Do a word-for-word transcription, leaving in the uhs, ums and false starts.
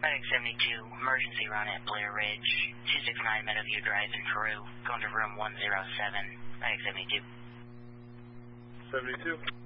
Medic seventy-two, emergency run at Blair Ridge, two six nine Meadowview Drive in Peru, going to room one zero seven. Medic seventy-two. seventy-two.